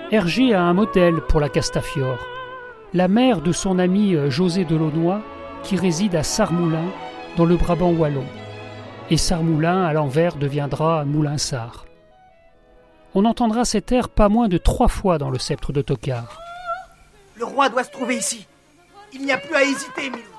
Hergé a un modèle pour la Castafiore, la mère de son ami José Delaunoy, qui réside à Sarremoulin, dans le Brabant wallon. Et Sarremoulin, à l'envers, deviendra Moulinsart. On entendra cet air pas moins de 3 fois dans le Sceptre de Tokar. Le roi doit se trouver ici. Il n'y a plus à hésiter, Milou.